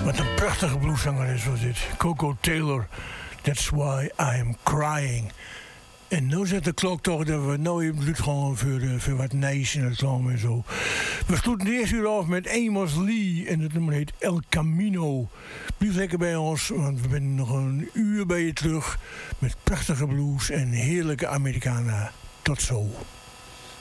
Wat een prachtige blueszangeres was dit. Coco Taylor, That's Why I'm Crying. En nu zet de klok toch dat we nou even gewoon voor wat nice in het land en zo. We sloten de eerste uur af met Amos Lee en het nummer heet El Camino. Blijf lekker bij ons, want we zijn nog een uur bij je terug met prachtige blues en heerlijke Americana. Tot zo.